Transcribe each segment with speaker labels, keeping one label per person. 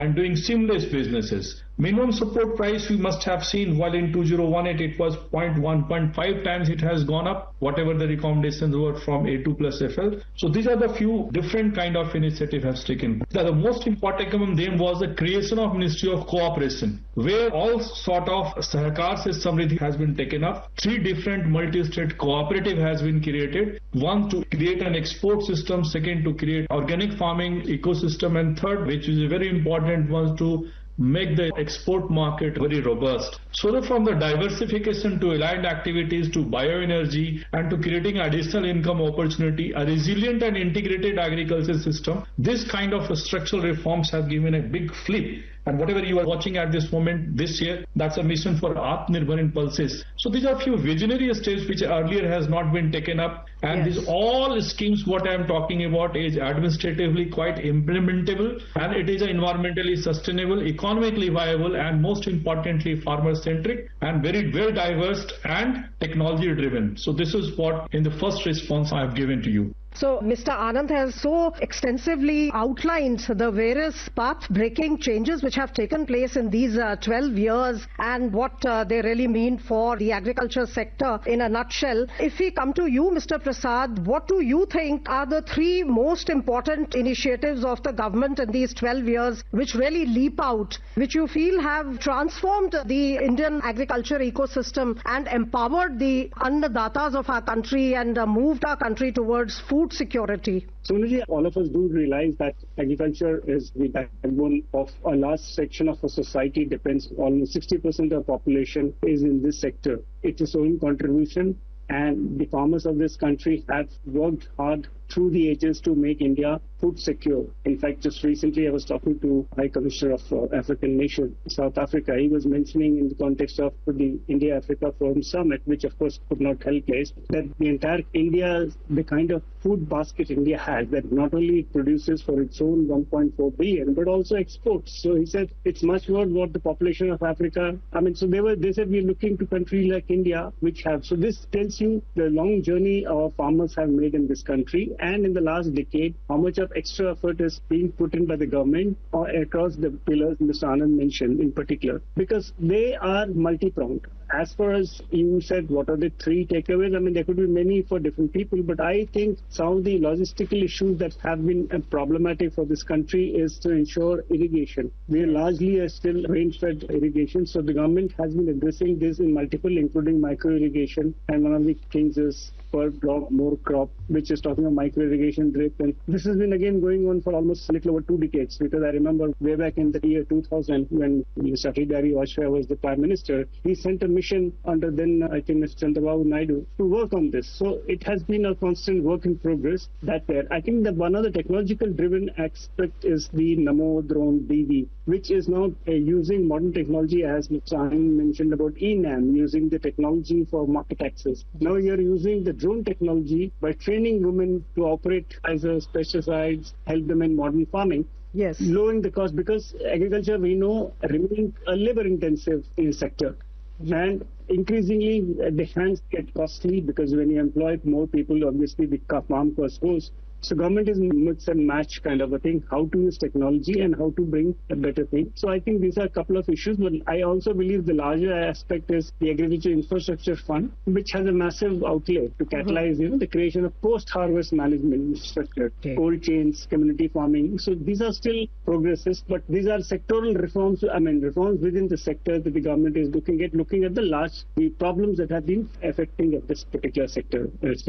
Speaker 1: and doing seamless businesses. Minimum support price we must have seen, while in 2018 it was 0.1.5 times it has gone up, whatever the recommendations were from A2 plus FL. So these are the few different kind of initiative has taken. The most important among them was the creation of Ministry of Cooperation, where all sort of Sahakar se Samriddhi has been taken up. 3 different multi-state cooperative has been created. One to create an export system, second to create organic farming ecosystem, and third, which is a very important one, to make the export market very robust. So that from the diversification to aligned activities to bioenergy and to creating additional income opportunity, a resilient and integrated agriculture system, this kind of structural reforms have given a big flip. And whatever you are watching at this moment, this year, that's a mission for Atmanirbhar in pulses. So these are few visionary steps which earlier has not been taken up. And these all schemes what I am talking about is administratively quite implementable, and it is environmentally sustainable, economically viable, and most importantly farmer-centric and very well diverse and technology-driven. So this is what in the first response I have given to you.
Speaker 2: So Mr. Anand has so extensively outlined the various path-breaking changes which have taken place in these 12 years and what they really mean for the agriculture sector in a nutshell. If we come to you, Mr. Prasad, what do you think are the 3 most important initiatives of the government in these 12 years which really leap out, which you feel have transformed the Indian agriculture ecosystem and empowered the annadatas of our country and moved our country towards food security?
Speaker 3: Sonaji, all of us do realize that agriculture is the backbone of a large section of a society. Depends almost 60% of the population is in this sector. It's a sowing contribution, and the farmers of this country have worked hard through the ages to make India food secure. In fact, just recently I was talking to High Commissioner of African Nation, South Africa. He was mentioning in the context of the India-Africa Forum Summit, which of course could not help place, that the entire India, the kind of food basket India has, that not only it produces for its own 1.4 billion, but also exports. So he said it's much more what the population of Africa, so they said we're looking to countries like India, which have. So this tells you the long journey our farmers have made in this country, and in the last decade, how much of extra effort is being put in by the government or across the pillars Mr. Anand mentioned in particular, because they are multi-pronged. As far as you said, what are the 3 takeaways? There could be many for different people, but I think some of the logistical issues that have been problematic for this country is to ensure irrigation. We are largely still rain-fed irrigation, so the government has been addressing this in multiple, including micro-irrigation, and one of the things is per block more crop, which is talking of micro-irrigation drip. And this has been again going on for almost a little over 2 decades, because I remember way back in the year 2000 when Mr. Atal Bihari Vajpayee was the Prime Minister, he sent a mission under then I think Mr. Chandrababu Naidu to work on this. So it has been a constant work in progress that there. I think that one of the technological driven aspect is the Namo Drone DV, which is now using modern technology, as Mr. Anand mentioned about ENAM, using the technology for market access. Now you're using the drone technology by training women to operate as pesticides, help them in modern farming.
Speaker 2: Yes.
Speaker 3: Lowering the cost, because agriculture, we know, remains a labor-intensive sector. And increasingly, the hands get costly, because when you employ more people, obviously the farm cost goes. So government is mix and match kind of a thing, how to use technology and how to bring a better thing. So I think these are a couple of issues, but I also believe the larger aspect is the Agriculture Infrastructure Fund, which has a massive outlay to catalyze the creation of post-harvest management structure, cold chains, community farming. So these are still progresses, but these are sectoral reforms, reforms within the sector that the government is looking at the problems that have been affecting this particular sector.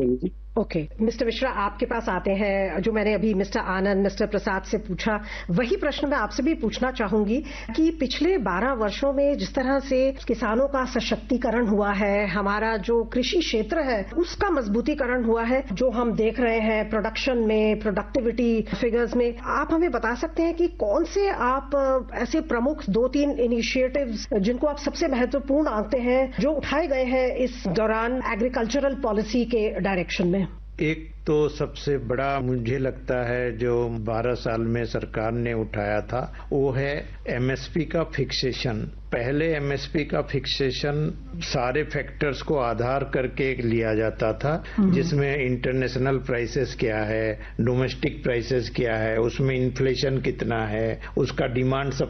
Speaker 2: Okay. Mr. Mishra, आपके पास आते हैं, जो मैंने अभी mister आनंद, mister प्रसाद से पूछा, वही प्रश्न मैं आपसे भी पूछना चाहूंगी कि पिछले 12 वर्षों में जिस तरह से किसानों का सशक्तिकरण हुआ है, हमारा जो कृषि क्षेत्र है उसका मजबूतीकरण हुआ है, जो हम देख रहे हैं प्रोडक्शन में, प्रोडक्टिविटी फिगर्स में, आप हमें बता सकते हैं कि कौन से आप ऐसे प्रमुख 2-3 इनिशिएटिव्स जिनको आप सबसे महत्वपूर्ण आंकते हैं जो उठाए गए हैं इस दौरान एग्रीकल्चरल पॉलिसी के डायरेक्शन में?
Speaker 4: एक तो सबसे बड़ा मुझे लगता है जो 12 साल में सरकार ने उठाया था वो है एमएसपी का फिक्सेशन। पहले एमएसपी का फिक्सेशन सारे फैक्टर्स को आधार करके लिया जाता था, जिसमें इंटरनेशनल प्राइसेस क्या है, डोमेस्टिक प्राइसेस क्या है, उसमें इन्फ्लेशन कितना है, उसका डिमांड